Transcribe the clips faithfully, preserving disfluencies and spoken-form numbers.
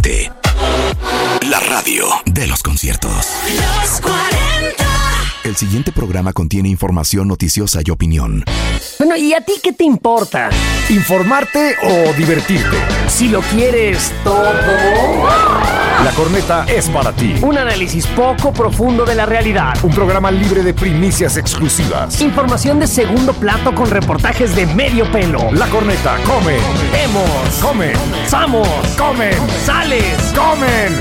La radio de los conciertos. Los cuarenta. El siguiente programa contiene información noticiosa y opinión. Bueno, ¿y a ti qué te importa? ¿Informarte o divertirte? Si lo quieres todo. La Corneta es para ti. Un análisis poco profundo de la realidad. Un programa libre de primicias exclusivas. Información de segundo plato con reportajes de medio pelo. La Corneta come. Vemos. Comen. Samos. Comen. Sales. Comen.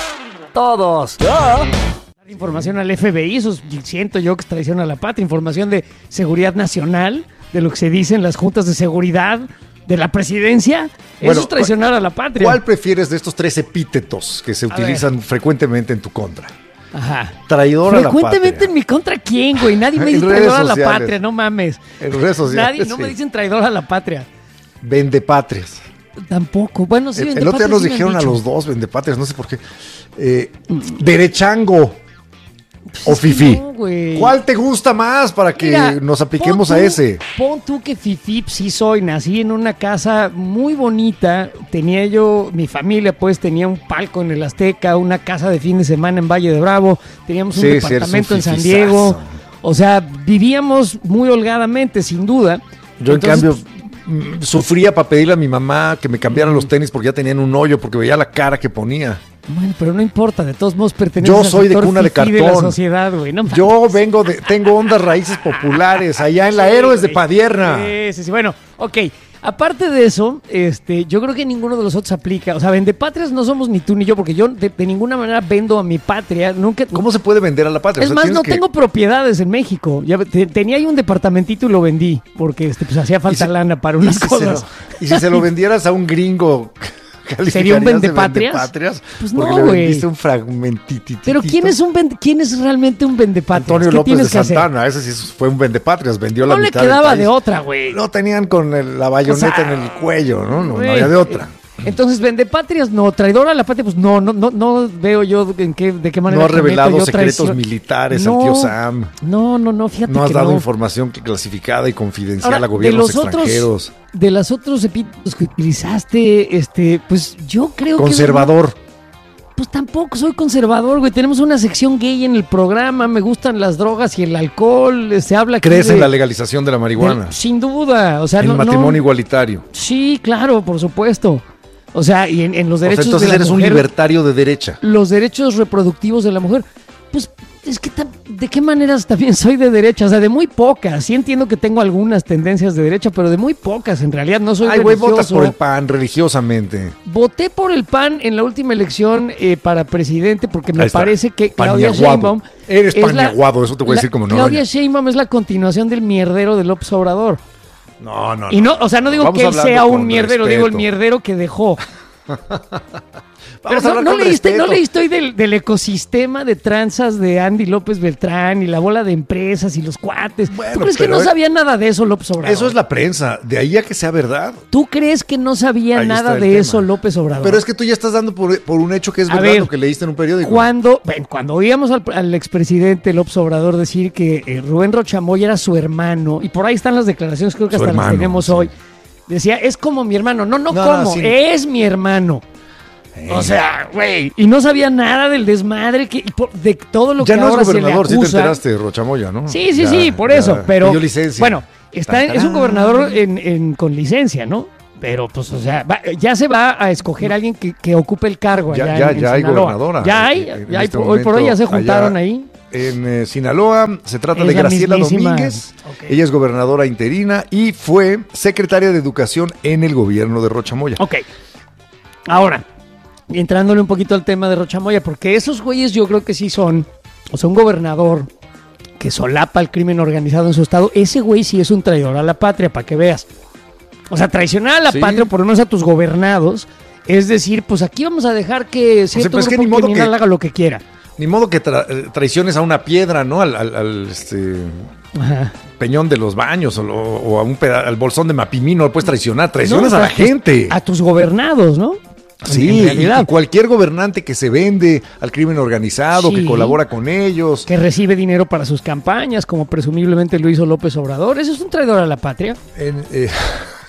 Todos. Dar información al F B I, eso siento yo que es traición a la patria. Información de seguridad nacional, de lo que se dice en las juntas de seguridad de la presidencia. Eso Bueno, es traicionar a la patria. ¿Cuál prefieres de estos tres epítetos que se A utilizan frecuentemente en tu contra? Ajá. Traidor a la Frecuentemente patria. en mi contra, ¿quién, güey? Nadie me En dice redes traidor a la sociales. patria, no mames. En redes sociales. Nadie, no me sí. dicen traidor a la patria. Vendepatrias. Tampoco. Bueno, sí, el, el vendepatrias otro día nos sí me han dijeron a dicho. los dos vendepatrias, no sé por qué. Eh, derechango Pues o es que fifí. no, güey. ¿Cuál te gusta más para que Mira, nos apliquemos pon a tú- ese? Pon tú que fifí sí soy. Nací en una casa muy bonita. Tenía yo, mi familia pues tenía un palco en el Azteca, una casa de fin de semana en Valle de Bravo. Teníamos un Sí, sí, eres un departamento en San fifizazo. Diego. O sea, vivíamos muy holgadamente, sin duda. Yo, en Entonces, cambio, mm, sufría para pedirle a mi mamá que me cambiara los tenis porque ya tenían un hoyo, porque veía la cara que ponía. Bueno, pero no importa, de todos modos pertenece Yo al soy de sector cuna de fifí de la cartón. sociedad, güey. No mames. Yo vengo de, tengo ondas raíces populares allá en la Sí, Héroes de güey. Padierna. Sí, sí, sí. Bueno, ok. Aparte de eso, este, yo creo que ninguno de los otros aplica. O sea, vendepatrias no somos ni tú ni yo, porque yo de, de ninguna manera vendo a mi patria. Nunca. ¿Cómo se puede vender a la patria? Es O sea, más, tienes no que- tengo propiedades en México. Ya te- tenía ahí un departamentito y lo vendí, porque este, pues hacía falta Y si- lana para y unas si se cosas. lo- y si se lo vendieras a un gringo, ¿Sería un ¿calificarías de vendepatrias? vendepatrias? Pues Porque no, le güey. vendiste un fragmentitito. Pero ¿quién es un vende- quién es realmente un vendepatrias? Antonio ¿Qué López tienes de que hacer? Santana, ese sí fue un vendepatrias, vendió la No le mitad del quedaba país. de otra, güey. Lo tenían con el- la bayoneta O sea, en el cuello, ¿no? No, no Güey, había de otra. eh, Entonces, vendepatrias no, traidor a la patria, pues no, no, no, no veo yo en qué, de qué manera. No ha cometo revelado yo secretos traición. militares No, al tío Sam. No, no, no, fíjate No has que dado no. información clasificada y confidencial Ahora, a gobiernos de los extranjeros. Otros, de los otros epítetos que utilizaste, este, pues yo creo que... Conservador. Pues tampoco soy conservador, güey. Tenemos una sección gay en el programa, me gustan las drogas y el alcohol, se habla aquí ¿Crees de- en la legalización de la marihuana? de- sin duda, o sea, En no, el no- matrimonio igualitario. Sí, claro, por supuesto. O sea, y en, en los O sea, derechos entonces de la eres un mujer, libertario de derecha. los derechos reproductivos de la mujer, pues es que tam- de qué maneras también soy de derecha, o sea, de muy pocas. Sí entiendo que tengo algunas tendencias de derecha, pero de muy pocas. En realidad no soy Ay, güey, votas religioso. por el P A N religiosamente. Voté por el P A N en la última elección eh, para presidente porque me Ahí está. parece que Claudia Paniaguado. Sheinbaum Eres es la- paniaguado, eso te voy a la- decir como no. Claudia Sheinbaum es la continuación del mierdero de López Obrador. No, no, Y no, o sea, no digo Vamos que él hablando sea un con mierdero, digo el respeto. mierdero que dejó. Pero Vamos a no, hablar no con leíste, no respeto. leíste hoy del, del ecosistema de tranzas de Andy López Beltrán y la bola de empresas y los cuates. Bueno, ¿Tú crees que pero no es- sabía nada de eso López Obrador? Eso es la prensa. De ahí a que sea verdad. ¿Tú crees que no sabía Ahí nada está el de tema. eso López Obrador? Pero es que tú ya estás dando por, por un hecho que es A verdad ver, lo que leíste en un periódico. Cuando, ven, cuando oíamos al, al expresidente López Obrador decir que eh, Rubén Rochamoya era su hermano, y por ahí están las declaraciones, creo que Su hasta las hermano, tenemos sí. hoy, decía, es como mi hermano. No, no, No, como, no, sí. es mi hermano. O sea, güey, y no sabía nada del desmadre, que, y por- de todo lo Ya que no ahora es gobernador, se le sí te acusa. enteraste, Rochamoya, ¿no? Sí, sí, Ya, sí, por ya eso, pero pidió licencia. bueno, está, Tan, es un tarán. gobernador en, en- con licencia, ¿no? Pero, pues, o sea, va- ya se va a escoger a alguien que, que ocupe el cargo Ya, allá ya, en- en ya hay Sinaloa. gobernadora. Ya hay, En ya hay, este hoy por hoy ya se momento, juntaron allá ahí. En eh, Sinaloa se trata Es de la Graciela mismísima. Domínguez. Ok. Ella es gobernadora interina y fue secretaria de Educación en el gobierno de Rochamoya. Ok. Ahora, entrándole un poquito al tema de Rochamoya, porque esos güeyes yo creo que sí son, o sea, un gobernador que solapa el crimen organizado en su estado, ese güey sí es un traidor a la patria, para que veas. O sea, traicionar a la Sí. patria, por lo menos a tus gobernados, es decir, pues aquí vamos a dejar que cierto pues es que grupo ni modo criminal que- haga lo que quiera. Ni modo que tra- eh, traiciones a una piedra, ¿no? Al, al- al, este, Ajá. peñón de los baños o, lo- o a un peda- al bolsón de Mapimí, no lo puedes traicionar. Traicionas No, a la tus- gente. A tus gobernados, ¿no? Sí, En y, realidad. y cualquier gobernante que se vende al crimen organizado, Sí. que colabora con ellos. Que recibe dinero para sus campañas, como presumiblemente lo hizo López Obrador. Eso es un traidor a la patria. En, eh,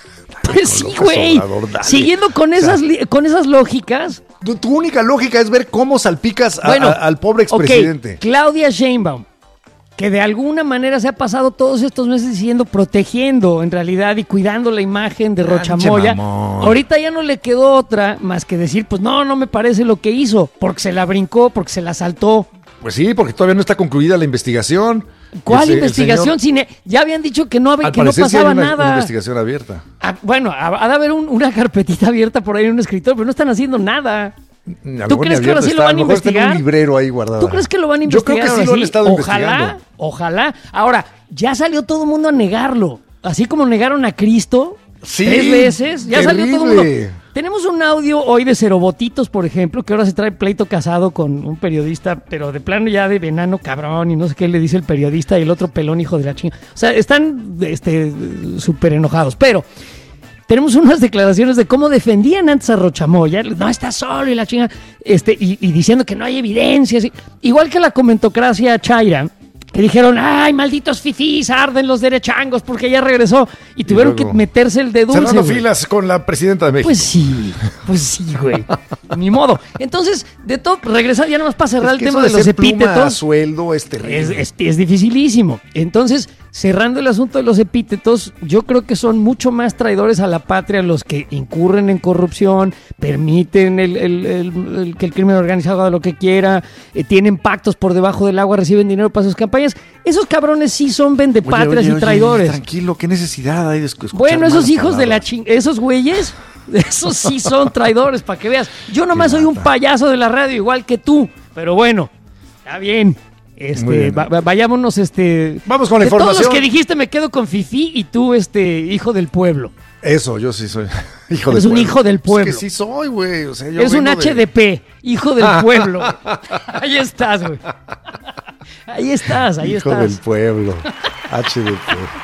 Pues sí, López güey. Obrador, dale. Siguiendo con esas, li- con esas lógicas. Tu, tu única lógica es ver cómo salpicas a- Bueno, a- al pobre expresidente. ok, Claudia Sheinbaum, que de alguna manera se ha pasado todos estos meses diciendo, protegiendo en realidad y cuidando la imagen de Rochamoya. mamón. Ahorita ya no le quedó otra más que decir, pues no, no me parece lo que hizo, porque se la brincó, porque se la saltó. Pues sí, porque todavía no está concluida la investigación. ¿Cuál Ese- el investigación? señor- Cine? Ya habían dicho que no, hab- Al que no parecer sí hay pasaba una, nada. una investigación abierta. Ah, bueno, ha, ha de haber un- una carpetita abierta por ahí en un escritorio, pero no están haciendo nada. A lo ¿Tú mejor crees ni que ahora abierta sí lo está, van a lo mejor está en investigar? un librero ahí guardado. ¿Tú crees que lo van a Yo creo investigar? que sí ahora lo han estado Ojalá, investigando. ojalá. Ahora, ya salió todo el mundo a negarlo. Así como negaron a Cristo Sí, tres veces, ya salió todo el mundo. terrible. Tenemos un audio hoy de Cerobotitos, por ejemplo, que ahora se trae pleito casado con un periodista, pero de plano ya de venano cabrón y no sé qué le dice el periodista y el otro pelón hijo de la chinga. O sea, están este súper enojados, pero tenemos unas declaraciones de cómo defendían antes a Rochamoya. No, está solo y la chinga. Este, y, y diciendo que no hay evidencias. y- Igual que la comentocracia Chaira, que dijeron, ay, malditos fifís, arden los derechangos porque ya regresó. Y tuvieron luego, que meterse el de dulce. Cerrando güey. filas con la presidenta de México. Pues sí, pues sí, güey. Ni modo. Entonces, de todo, regresar ya nomás para cerrar Es el que tema eso de los ser pluma a epítetos. sueldo es terrible. Es, es, es dificilísimo. Entonces, cerrando el asunto de los epítetos, yo creo que son mucho más traidores a la patria los que incurren en corrupción, permiten el, el- el- el- que el crimen organizado haga lo que quiera, eh, tienen pactos por debajo del agua, reciben dinero para sus campañas. Esos cabrones sí son Oye, vendepatrias oye, y oye, traidores. tranquilo, qué necesidad hay de escu- escuchar Bueno, esos malas hijos de la palabras. ching... Esos güeyes, esos sí son traidores, para que veas. Yo nomás Qué soy un lata. payaso de la radio, igual que tú. Pero bueno, está bien. Muy Este, bien. va- va- vayámonos, este... Vamos con la de todos los información. que dijiste me quedo con Fifi y tú, este, hijo del pueblo. Eso, yo sí soy hijo Eres del un pueblo. hijo del pueblo. Es que sí soy, güey. O sea, yo Eres un vengo de- H D P, hijo del pueblo. Ahí estás, güey. Ahí estás, ahí Hijo estás. del pueblo. H D P.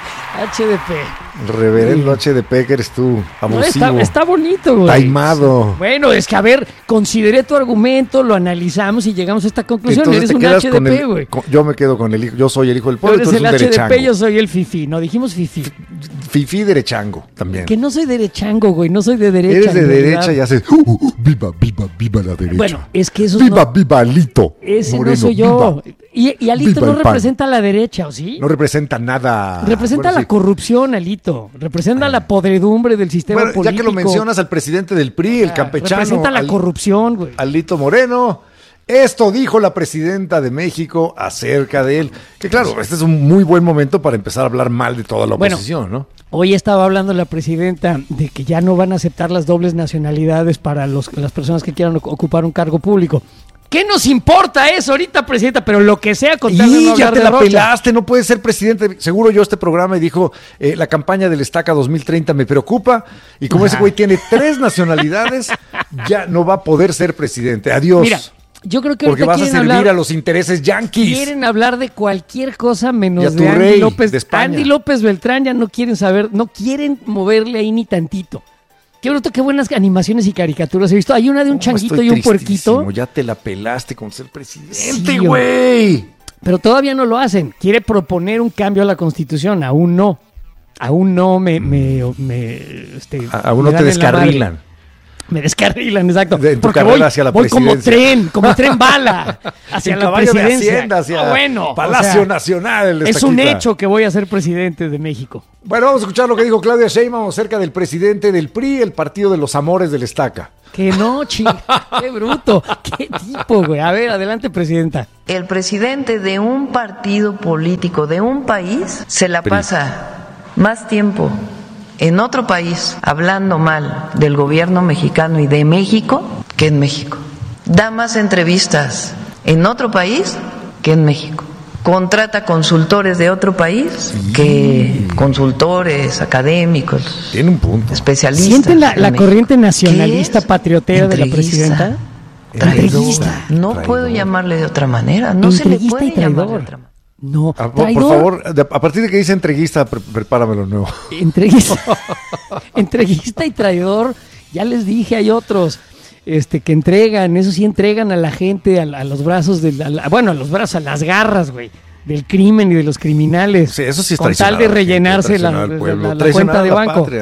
H D P. Reverendo H D P que eres tú. No, Abusivo. está, está bonito, güey. Taimado. Bueno, es que a ver, consideré tu argumento, lo analizamos y llegamos a esta conclusión. Entonces Eres te un quedas H D con P, el- güey. con- Yo me quedo con el hijo. Yo soy el hijo del Tú pueblo y eres tú el eres un H D P, derechango. yo soy el Fifi. No, dijimos Fifi. Fifi derechango también. Que no soy derechango, güey. No soy de derecha. Eres de en realidad. derecha y haces uh, uh, viva, viva, viva la derecha. Bueno, es que eso viva, no... viva Alito. Ese Moreno, no soy yo. viva. Y, y Alito Viva no el PAN. representa a la derecha, ¿o sí? No representa nada. Representa Bueno, la sí. corrupción, Alito. Representa la podredumbre del sistema Bueno, político. ya que lo mencionas al presidente del P R I, el Ah, campechano. Representa la Al- corrupción, güey. Alito Moreno. Esto dijo la presidenta de México acerca de él. Que claro, este es un muy buen momento para empezar a hablar mal de toda la Bueno, oposición, ¿no? Hoy estaba hablando la presidenta de que ya no van a aceptar las dobles nacionalidades para los, las personas que quieran oc- ocupar un cargo público. ¿Qué nos importa eso ahorita, presidenta? Pero lo que sea con tal de Y no ya hablar te de la Rocha. pelaste, no puedes ser presidente. Seguro yo este programa y dijo, eh, la campaña del Estaca dos mil treinta me preocupa. Y como ese güey tiene tres nacionalidades, ya no va a poder ser presidente. Adiós. Mira, yo creo que porque ahorita vas a quieren servir hablar, a los intereses yanquis. quieren hablar de cualquier cosa menos Y a tu de Andy rey López. de España. Andy López Beltrán ya no quieren saber, no quieren moverle ahí ni tantito. Qué bruto, qué buenas animaciones y caricaturas he visto. Hay una de un No, changuito estoy y un puerquito. tristísimo, Ya te la pelaste con ser presidente, Sí, güey. Pero todavía no lo hacen. Quiere proponer un cambio a la Constitución. Aún no. Aún no me... me, me, este, A- aún me no te dan en la madre. descarrilan. Me descarrilan, exacto. De- en tu Porque carrera voy, hacia la voy como presidencia. tren, como tren bala hacia El la caballo de presidencia. Hacienda, hacia Ah, bueno, Palacio o sea, Nacional. el es un Estaquita. hecho que voy a ser presidente de México. Bueno, vamos a escuchar lo que dijo Claudia Sheinbaum acerca del presidente del P R I, el partido de los amores del Estaca. Que no, chinga. Qué bruto. Qué tipo, güey. A ver, adelante, presidenta. El presidente de un partido político de un país se la pasa más tiempo en otro país hablando mal del gobierno mexicano y de México que en México. Da más entrevistas en otro país que en México. Contrata consultores de otro país que consultores académicos, Tiene un punto. especialistas. ¿Sienten la, en la México. corriente ¿Qué nacionalista es? patriotera de la Entreguista, presidenta? traidor. Entreguista. No Traidor. puedo llamarle de otra manera. No se le Entreguista puede y llamar de traidor. otra manera. No, Ah, por, traidor. por favor, de- a partir de que dice entreguista, pre- prepáramelo nuevo. Entreguista, entreguista y traidor, ya les dije, hay otros este, que entregan, eso sí entregan a la gente a, a los brazos, de la, a la- bueno, a los brazos, a las garras, güey, del crimen y de los criminales. Sí, eso sí es con tal traicionar de a la gente, rellenarse la, traicionar al la- pueblo, la- la traicionar cuenta de a la banco. patria.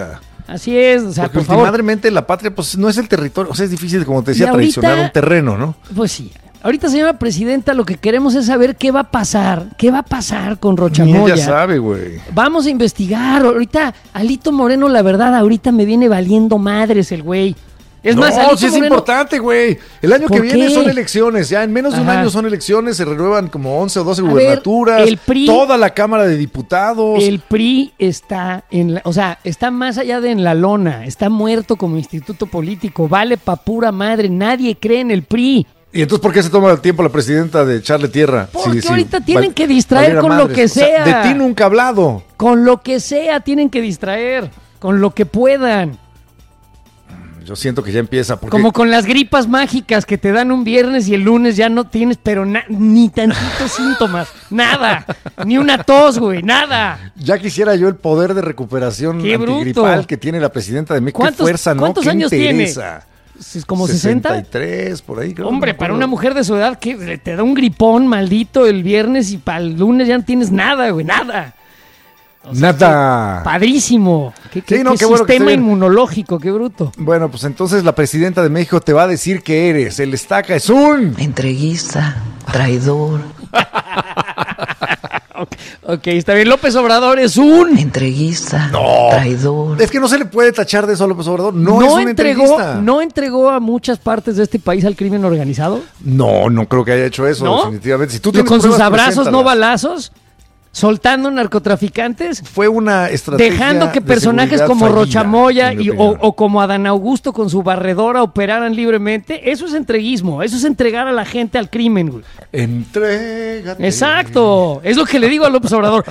Así es, o sea, Porque por favor. últimamente la patria, pues no es el territorio, o sea, es difícil, como te decía, Y ahorita- traicionar un terreno, ¿no? Pues sí. Ahorita, señora presidenta, lo que queremos es saber qué va a pasar. ¿Qué va a pasar con Rocha Ni Moya? ella sabe, güey. Vamos a investigar. Ahorita, Alito Moreno, la verdad, ahorita me viene valiendo madres el güey. Es no, más, Alito sí es Moreno- importante, güey. El año que ¿Por viene qué? son elecciones. Ya en menos de un Ajá. año son elecciones. Se renuevan como once o doce A ver, gubernaturas. el P R I toda la Cámara de Diputados. El P R I está en la, o sea, está más allá de en la lona, está muerto como instituto político, vale pa' pura madre, nadie cree en el P R I. ¿Y entonces por qué se toma el tiempo la presidenta de echarle tierra? Porque Sí, sí. ahorita tienen Val- que distraer valiera con lo madres. que O sea, sea. de ti nunca he hablado. Con lo que sea tienen que distraer, con lo que puedan. Yo siento que ya empieza. Porque Como con las gripas mágicas que te dan un viernes y el lunes ya no tienes, pero na- ni tantitos síntomas, nada, ni una tos, güey, nada. ya quisiera yo el poder de recuperación Qué bruto. antigripal que tiene la presidenta de México. Qué ¿Cuántos- fuerza, ¿no? cuántos Qué años tiene? entereza. ¿Es como sesenta? sesenta y tres, por ahí creo. Hombre, no me para acuerdo. una mujer de su edad que te da un gripón maldito el viernes y para el lunes ya no tienes nada, güey, nada. Nada. Padrísimo. Qué, qué- Sí, no, qué qué bueno que sistema esté bien. inmunológico, qué bruto. Bueno, pues entonces la presidenta de México te va a decir que eres. El estaca es un... Entreguista, traidor, Ok, ok, está bien. López Obrador es un... entreguista, No. traidor. Es que no se le puede tachar de eso a López Obrador. No, es un entregó, entreguista. no entregó a muchas partes de este país al crimen organizado. No, no creo que haya hecho eso, ¿No? definitivamente. Si tú Yo tienes con sus pruebas, abrazos, no preséntalas. balazos, soltando narcotraficantes, Fue una estrategia dejando que de personajes seguridad como fallida, Rochamoya en mi y, o, opinión. o como Adán Augusto con su barredora operaran libremente. Eso es entreguismo, eso es entregar a la gente al crimen, güey. Entrégate. Exacto, es lo que le digo a López Obrador.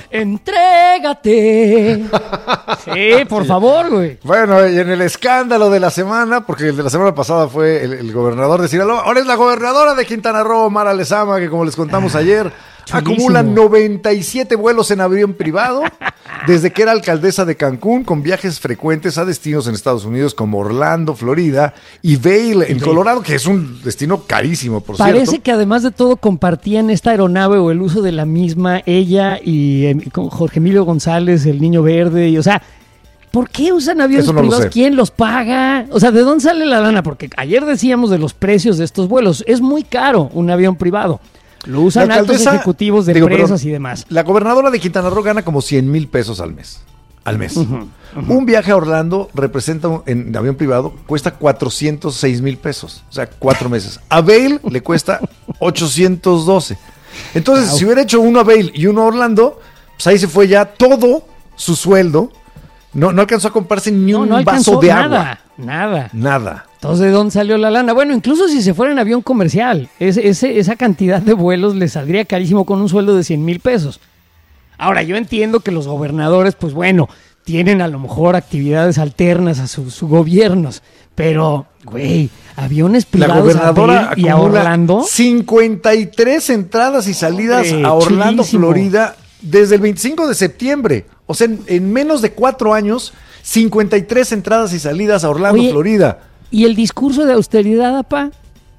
Entrégate. Sí, por favor, güey. Bueno, y en el escándalo de la semana, porque el de la semana pasada fue el, el gobernador de Sinaloa, ahora es la gobernadora de Quintana Roo, Mara Lezama, que como les contamos ayer, chulísimo. acumula noventa y siete vuelos en avión privado desde que era alcaldesa de Cancún, con viajes frecuentes a destinos en Estados Unidos como Orlando, Florida, y Vail, en Colorado, que es un destino carísimo, por Parece cierto. que además de todo compartían esta aeronave o el uso de la misma, ella y eh, con Jorge Emilio González, el Niño Verde, y o sea, ¿por qué usan aviones Eso no lo privados? sé. ¿Quién los paga? O sea, ¿de dónde sale la lana? Porque ayer decíamos de los precios de estos vuelos. Es muy caro un avión privado. Lo usan La altos alcaldesa- ejecutivos de digo, empresas perdón, y demás. La gobernadora de Quintana Roo gana como cien mil pesos al mes. Al mes. Un viaje a Orlando representa, un- en avión privado, cuesta cuatrocientos seis mil pesos. O sea, cuatro meses. A Vail le cuesta ochocientos doce. Entonces, Wow. si hubiera hecho uno a Vail y uno a Orlando, pues ahí se fue ya todo su sueldo. No, no alcanzó a comprarse ni No, un no alcanzó vaso de nada, agua. nada. Nada. Entonces, ¿de dónde salió la lana? Bueno, incluso si se fuera en avión comercial, ese, ese- esa cantidad de vuelos le saldría carísimo con un sueldo de cien mil pesos. Ahora, yo entiendo que los gobernadores, pues bueno, tienen a lo mejor actividades alternas a sus sus gobiernos, pero, güey, aviones La privados gobernadora a Vail y a acumula Orlando. cincuenta y tres entradas y salidas Hombre, a Orlando, chulísimo. Florida, desde el veinticinco de septiembre. O sea, en, en menos de cuatro años, cincuenta y tres entradas y salidas a Orlando, Oye, Florida. ¿Y el discurso de austeridad, apá?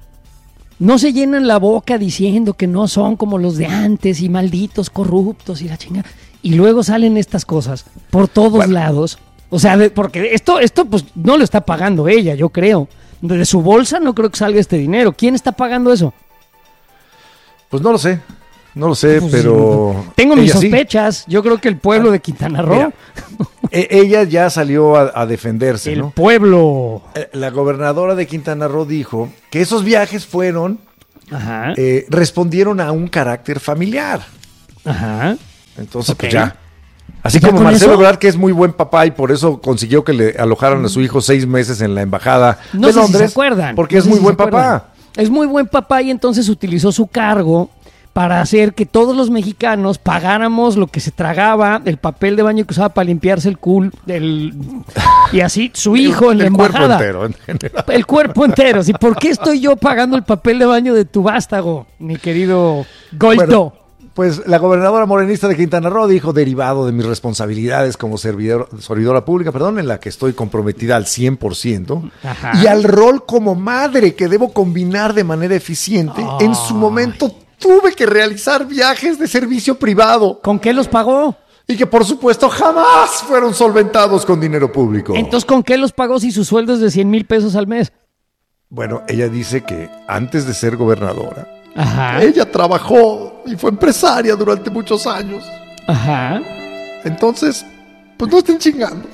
No se llenan la boca diciendo que no son como los de antes y malditos, corruptos y la chingada. Y luego salen estas cosas por todos Bueno. lados. O sea, de- porque esto, esto pues no lo está pagando ella, yo creo. De su bolsa no creo que salga este dinero. ¿Quién está pagando eso? Pues no lo sé, no lo sé, Pues, pero... Tengo mis ella sí. sospechas. Yo creo que el pueblo de Quintana Roo, Mira, e- ella ya salió a, a defenderse, el ¿no? pueblo. Eh, La gobernadora de Quintana Roo dijo que esos viajes fueron, Ajá, eh, respondieron a un carácter familiar. ajá. Entonces, Ok. pues ya. Así ¿Ya como con Marcelo eso? Ebrard, que es muy buen papá y por eso consiguió que le alojaran a su hijo seis meses en la embajada No de sé Londres. si se acuerdan. Porque No es sé muy si buen se acuerdan. papá. Es muy buen papá y entonces utilizó su cargo para hacer que todos los mexicanos pagáramos lo que se tragaba, el papel de baño que usaba para limpiarse el culo, el, y así su hijo en la El cuerpo embajada. entero, en general. El cuerpo entero. ¿Sí? ¿Por qué estoy yo pagando el papel de baño de tu vástago, mi querido Goldo? Bueno, pues la gobernadora morenista de Quintana Roo dijo, derivado de mis responsabilidades como servidor, servidora pública, perdón, en la que estoy comprometida al cien por ciento, Ajá. y al rol como madre que debo combinar de manera eficiente, en su Ay. momento tuve que realizar viajes de servicio privado. ¿Con qué los pagó? Y que por supuesto jamás fueron solventados con dinero público. Entonces, ¿con qué los pagó si su sueldo es de cien mil pesos al mes? Bueno, ella dice que antes de ser gobernadora, Ajá. ella trabajó y fue empresaria durante muchos años. Ajá. Entonces, pues no estén chingando.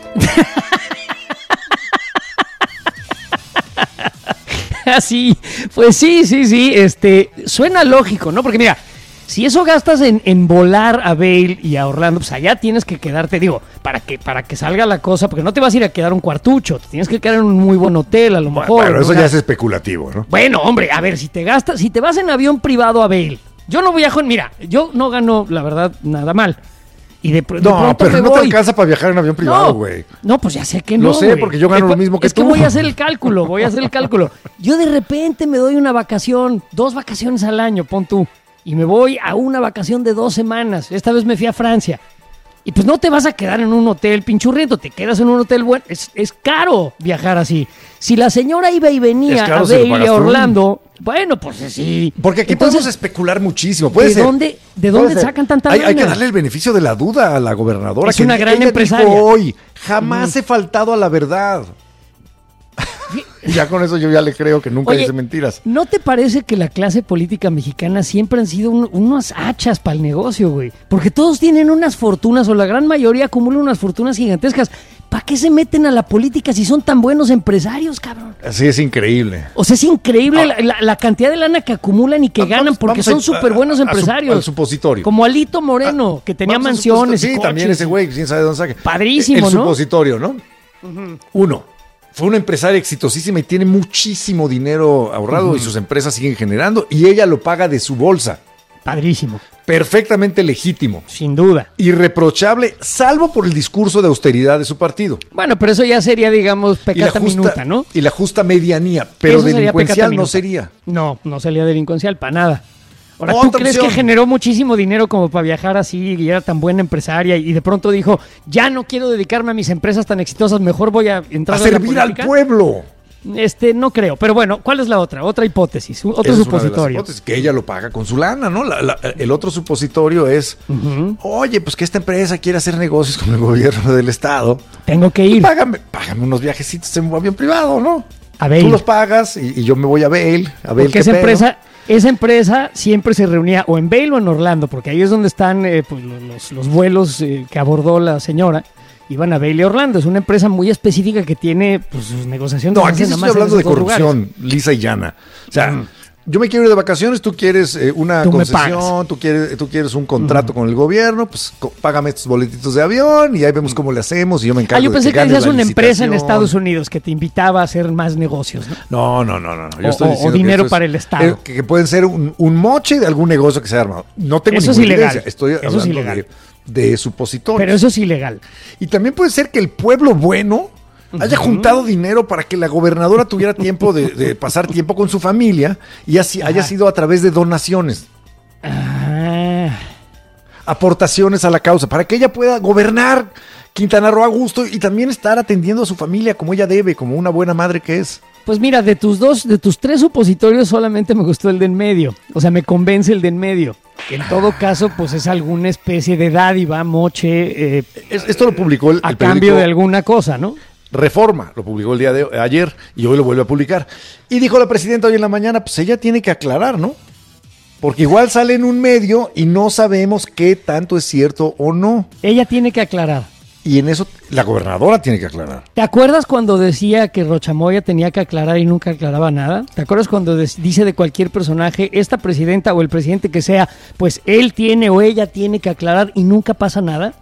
Así, pues sí, sí, sí, este, suena lógico, ¿no? Porque mira, si eso gastas en, en volar a Vail y a Orlando, pues allá tienes que quedarte, digo, para que, para que salga la cosa, porque no te vas a ir a quedar un cuartucho, te tienes que quedar en un muy buen hotel, a lo mejor. Bueno, eso ¿no? ya es especulativo, ¿no? Bueno, hombre, a ver, si te gastas, si te vas en avión privado a Vail, yo no viajo en, mira, yo no gano, la verdad, nada mal. Y de, de No, pronto pero me no voy. te alcanza para viajar en avión privado, güey. No, no, pues ya sé que no. Lo sé, güey. porque yo gano Eh, lo mismo que es tú. Es que voy a hacer el cálculo, voy a hacer el cálculo. Yo de repente me doy una vacación, dos vacaciones al año, pon tú. Y me voy a una vacación de dos semanas. Esta vez me fui a Francia. Y pues no te vas a quedar en un hotel pinchurriento, te quedas en un hotel bueno. Es, es caro viajar así. Si la señora iba y venía Es caro a si lo Vail y pagas a tú. Orlando, bueno, pues sí. Porque aquí Entonces, podemos especular muchísimo. Puede ¿de ser. dónde- de Puede dónde ser. sacan tanta hay, hay que lana? darle el beneficio de la duda a la gobernadora. Es que una gran ella empresaria. dijo hoy, jamás he faltado a la verdad. Ya con eso yo ya le creo que nunca Oye, dice mentiras. ¿no te parece que la clase política mexicana siempre han sido un- unas hachas para el negocio, güey? Porque todos tienen unas fortunas, o la gran mayoría acumulan unas fortunas gigantescas. ¿Para qué se meten a la política si son tan buenos empresarios, cabrón? Así es increíble. O sea, es increíble la, la- la cantidad de lana que acumulan y que Vamos- ganan porque vamos a- son súper buenos a- a- a su- empresarios. al supositorio. Como Alito Moreno, Ah, que tenía vamos al mansiones. supositorio. y Sí, también coches. ese güey, quién sabe de dónde saque. Padrísimo, El ¿no? supositorio, ¿no? Uno, fue una empresaria exitosísima y tiene muchísimo dinero ahorrado y sus empresas siguen generando y ella lo paga de su bolsa. Padrísimo, Perfectamente legítimo. sin duda. Irreprochable, salvo por el discurso de austeridad de su partido. Bueno, pero eso ya sería, digamos, Y la, pecata justa, minuta, ¿no? y la justa medianía, pero Eso sería pecata delincuencial no minuta. sería. No, no sería delincuencial para nada. Ahora, ¿tú Otra crees opción. que generó muchísimo dinero como para viajar así y era tan buena empresaria y de pronto dijo, ya no quiero dedicarme a mis empresas tan exitosas, mejor voy a entrar A a la servir al política"? pueblo. Este, no creo. Pero bueno, ¿cuál es la otra? Otra hipótesis, otro Esa es una de las supositorio. hipótesis, que ella lo paga con su lana, ¿no? La- la- el otro supositorio es, oye, pues que esta empresa quiere hacer negocios con el gobierno del estado. Tengo que ir Págame, págame unos viajecitos en un avión privado, ¿no? a Vail. Tú los pagas y, y yo me voy a Vail. A Vail, Porque ¿qué esa pedo? empresa, esa empresa siempre se reunía o en Vail o en Orlando, porque ahí es donde están eh, pues, lo- los, los vuelos eh, que abordó la señora. Iban a Vail y Orlando. Es una empresa muy específica que tiene pues, sus negociaciones. No, se aquí hacen sí nada estoy más en hablando de esos dos lugares. corrupción, lisa y llana. O sea, yo me quiero ir de vacaciones, tú quieres eh, una Tú me concesión, pagas. tú quieres, tú quieres un contrato con el gobierno, pues co- págame estos boletitos de avión y ahí vemos cómo le hacemos y yo me Ah, encargo yo de pensé que ganes decías la una empresa en licitación. Estados Unidos que te invitaba a hacer más negocios, ¿no? No, no, no, no. no. Yo O- estoy o- o diciendo que dinero esto es- para el Estado. eh, que, que pueden ser un, un moche de algún negocio que se ha armado. No tengo Eso es ninguna ilegal. evidencia. Estoy Eso es hablando ilegal. de, de supositorios. Pero eso es ilegal. Y también puede ser que el pueblo bueno haya juntado dinero para que la gobernadora tuviera tiempo de, de pasar tiempo con su familia y así haya sido a través de donaciones, Ah, aportaciones a la causa, para que ella pueda gobernar Quintana Roo a gusto y también estar atendiendo a su familia como ella debe, como una buena madre que es. pues mira, de tus dos, de tus tres supositorios solamente me gustó el de en medio. O sea, me convence el de en medio. Que en todo caso, pues es alguna especie de dádiva, moche, eh, Es- Esto lo publicó el, a el cambio periódico de alguna cosa, ¿no? Reforma, lo publicó el día de ayer y hoy lo vuelve a publicar. Y dijo la presidenta hoy en la mañana, pues ella tiene que aclarar, ¿no? Porque igual sale en un medio y no sabemos qué tanto es cierto o no. Ella tiene que aclarar. Y en eso la gobernadora tiene que aclarar. ¿Te acuerdas cuando decía que Rochamoya tenía que aclarar y nunca aclaraba nada? ¿Te acuerdas cuando des- dice de cualquier personaje, esta presidenta o el presidente que sea, pues él tiene o ella tiene que aclarar y nunca pasa nada?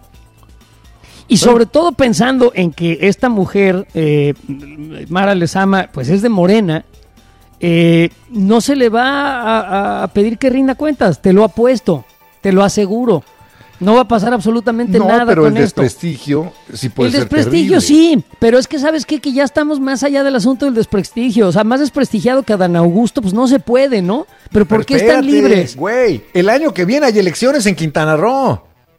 Y sobre todo pensando en que esta mujer, eh, Mara Lezama, pues es de Morena, eh, no se le va a, a pedir que rinda cuentas, te lo apuesto, te lo aseguro. No va a pasar absolutamente No, nada pero con el esto. desprestigio sí puede El ser desprestigio terrible. sí, pero es que sabes qué? Que ya estamos más allá del asunto del desprestigio. O sea, más desprestigiado que Adán Augusto, pues no se puede, ¿no? Pero ¿por Pero qué están espérate, libres? Güey, el año que viene hay elecciones en Quintana Roo.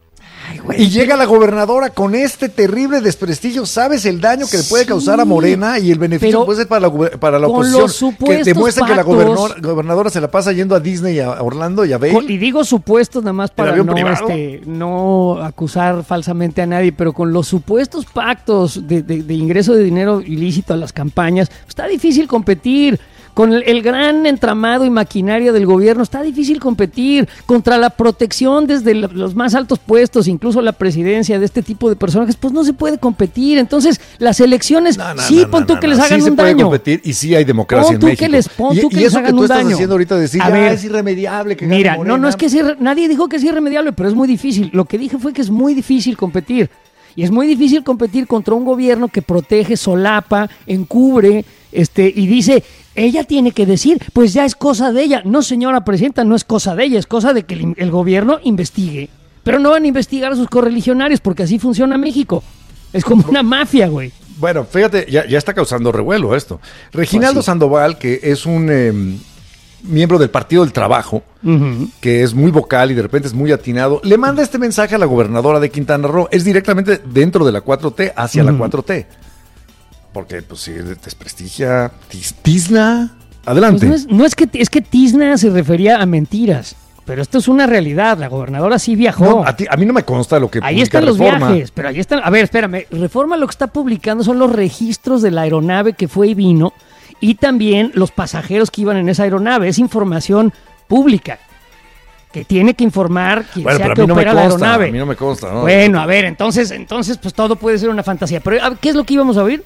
güey. Y llega la gobernadora con este terrible desprestigio. ¿Sabes el daño que le puede Sí, causar a Morena y el beneficio pero que puede ser para la, gober- para la con oposición? los supuestos Que demuestran que la pactos- gobernadora, gobernadora se la pasa yendo a Disney, a Orlando y a Bale. Con- y digo supuestos nada más para avión no, privado? este, no acusar falsamente a nadie, pero con los supuestos pactos de, de- de ingreso de dinero ilícito a las campañas, está difícil competir. Con el, el gran entramado y maquinaria del gobierno está difícil competir contra la protección desde la- los más altos puestos, incluso la presidencia de este tipo de personajes, pues no se puede competir. Entonces, las elecciones, No, no, sí, no, pon no, tú no, que no. les hagan sí un se puede daño. competir y sí hay democracia Pon en tú México. que les- pon y tú que y les eso hagan que tú un estás daño. haciendo ahorita de decir, A ya ver, es irremediable que gane Mira, no, Morena. no es que sea irre- nadie dijo que es irremediable, pero es muy difícil. Lo que dije fue que es muy difícil competir. Y es muy difícil competir contra un gobierno que protege, solapa, encubre, este, y dice, ella tiene que decir, pues ya es cosa de ella. No, señora presidenta, no es cosa de ella, es cosa de que el, el gobierno investigue. Pero no van a investigar a sus correligionarios, porque así funciona México. Es como una mafia, güey. Bueno, fíjate, ya, ya está causando revuelo esto. Reginaldo Pues sí. Sandoval, que es un eh, miembro del Partido del Trabajo, que es muy vocal y de repente es muy atinado, le manda este mensaje a la gobernadora de Quintana Roo. Es directamente dentro de la cuatro T, hacia la cuatro T. Porque, pues sí, desprestigia. tis- Tizna. Adelante. Pues no es, no es que es que Tizna se refería a mentiras, pero esto es una realidad. La gobernadora sí viajó. No, a, ti- a mí no me consta lo que Ahí publica están los Reforma. viajes, pero ahí están. A ver, espérame. Reforma lo que está publicando son los registros de la aeronave que fue y vino y también los pasajeros que iban en esa aeronave. Es información pública que tiene que informar quien Bueno, sea pero a que mí no me opera la consta, aeronave. a mí no me consta, ¿no? Bueno, a ver, entonces, entonces, pues todo puede ser una fantasía. Pero, a ver, ¿qué es lo que íbamos a oír?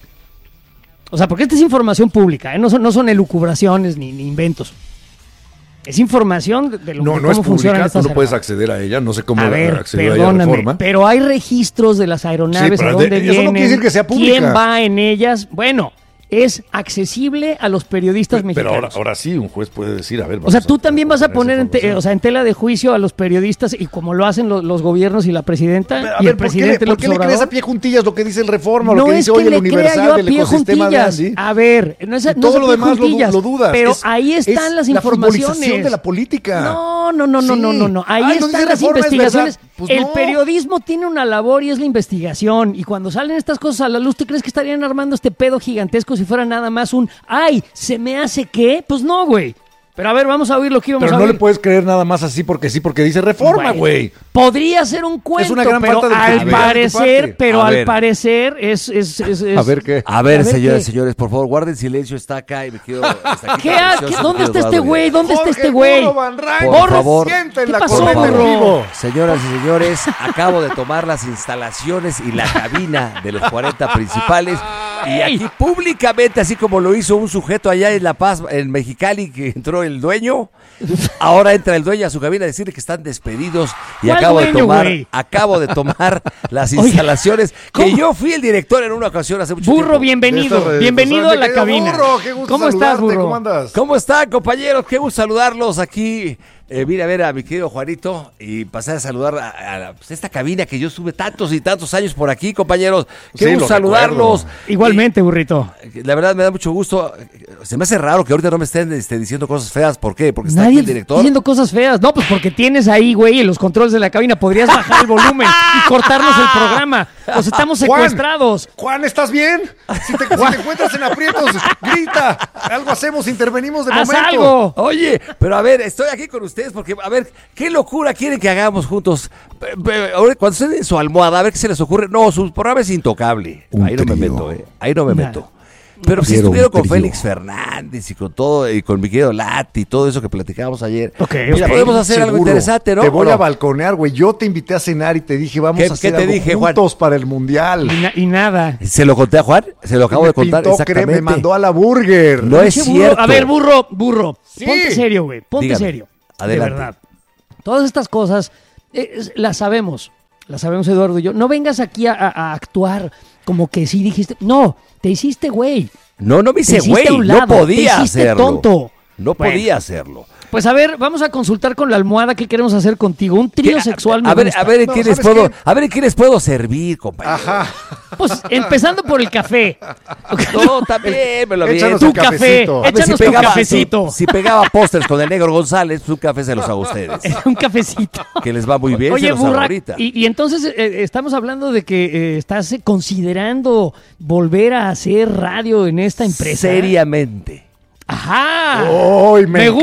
O sea, porque esta es información pública, ¿eh? no son, no son elucubraciones ni, ni inventos. Es información de, de lo, No, de no cómo es funcionan pública, tú estas no puedes aeronaves. acceder a ella, no sé cómo A ver, acceder a ella perdóname, Reforma. pero hay registros de las aeronaves, Sí, a pero dónde de- eso no vienen, quiere decir que sea pública. quién va en ellas. Bueno, es accesible a los periodistas Pero mexicanos. ahora, ahora sí, un juez puede decir, a ver, O sea, vamos tú también vas a poner en, te- información. o sea, en tela de juicio a los periodistas y como lo hacen lo- los gobiernos y la presidenta Pero, a y ver, el ¿por qué, presidente le, ¿por qué le López crees a Obrador. pie juntillas lo que dice el Reforma, o No lo que es dice que hoy el le crea Universal yo a del pie ecosistema de juntillas. Andy? A ver, no es, Y no todo es a lo pie demás lo, du- juntillas, lo dudas. pero Es- ahí están es las la informaciones. futbolización de la política. No, no, no, no, Sí. no, no, no. Ahí Ay, no están dice las Reforma, es investigaciones. verdad. Pues el no. periodismo tiene una labor y es la investigación. Y cuando salen estas cosas a la luz, ¿tú crees que estarían armando este pedo gigantesco si fuera nada más un ay, se me hace qué? Pues no, güey. Pero a ver, vamos a oír lo que íbamos Pero a no oír. le puedes creer nada más así porque sí, porque dice Reforma, güey. Podría ser un cuento, una gran pero falta de al credibilidad de tu parecer, parte. pero A al ver. parecer es, es, es, es- A ver qué. A ver, A ver, señores, ¿qué? señores, por favor, guarden silencio, está acá y me quiero... está aquí ¿Qué para ha- que qué- yo ¿Dónde soy está este Eduardo güey? Díaz. ¿Dónde está Jorge este güey? Burro Van Rankin Por se favor. sienta en ¿Qué la pasó, corneta en burro? vivo. Señoras y señores, acabo de tomar las instalaciones y la cabina de los cuarenta principales y aquí públicamente, así como lo hizo un sujeto allá en La Paz, en Mexicali, que entró el dueño, ahora entra el dueño a su cabina a decirle que están despedidos y ¿Cuál acabo de dueño, tomar, güey? acabo de tomar las Oiga, instalaciones que ¿cómo? yo fui el director en una ocasión hace mucho Burro, tiempo. bienvenido. De estas redes Bienvenido a sociales. la Querido cabina. Burro, qué gusto ¿Cómo estás, saludarte, burro? ¿Cómo andas? ¿Cómo están, compañeros? Qué gusto saludarlos aquí. Eh, vine a ver a mi querido Juanito y pasé a saludar a, a la- pues, esta cabina que yo estuve tantos y tantos años por aquí, compañeros. Qué Sí, gusto lo saludarlos. recuerdo. Igualmente, burrito. Y, la verdad me da mucho gusto. Se me hace raro que ahorita no me estén este, diciendo cosas feas. ¿Por qué? Porque está Nadie aquí el director. diciendo cosas feas. No, pues porque tienes ahí, güey, en los controles de la cabina. Podrías bajar el volumen y cortarnos el programa. Nos estamos Juan, secuestrados. Juan, ¿estás bien? Si te, si te encuentras en aprietos, grita. Algo hacemos, intervenimos de ¡Haz momento. algo! Oye, pero a ver, estoy aquí con ustedes porque, a ver, ¿qué locura quieren que hagamos juntos? Pe- pe- ahora, cuando estén en su almohada, a ver qué se les ocurre. No, su programa es intocable. Un Ahí no me trío. meto, ¿eh? Ahí no me Nada. meto. Pero si Quiero estuvieron un con trío. Félix Fernández y con todo, y con mi querido Lati y todo eso que platicábamos ayer. Ok, Mira, ok. podemos hacer algo Seguro. interesante, ¿no? Te voy ¿O no? a balconear, güey. Yo te invité a cenar y te dije, vamos ¿Qué- a hacer qué te algo dije, Juan? juntos para el Mundial. Y, na- y nada. ¿Se lo conté a Juan? Se lo acabo Me de contar pintó, exactamente. cree, me mandó a la burger. No es Pinche burro. cierto. A ver, burro, burro. Sí. Ponte serio, güey. Ponte Dígame. serio. Adelante. De verdad. Todas estas cosas eh, es- las sabemos. Las sabemos, Eduardo y yo. No vengas aquí a, a- a actuar como que sí dijiste. No, te hiciste, güey. No, no me hice Te hiciste güey. a un No lado, podía te hiciste hacerlo. tonto. No Bueno. podía hacerlo. Pues a ver, vamos a consultar con la almohada qué queremos hacer contigo. Un trío ¿Qué? sexual me a ver, gusta. a ver en No, qué les ¿sabes puedo, qué? a ver en qué les puedo servir, compañero. Ajá. Pues empezando por el café. No, también me lo Échanos vi. Tu un café. cafecito. A ver, Échanos si tu pegaba, cafecito. Si pegaba pósters con el negro González, pues un café se los hago a ustedes. Un cafecito. Que les va muy bien, Oye, se los hago Burra, ahorita. y, y entonces eh, estamos hablando de que eh, estás eh, considerando volver a hacer radio en esta empresa. Seriamente. Ajá. ¡Ay, me gusta,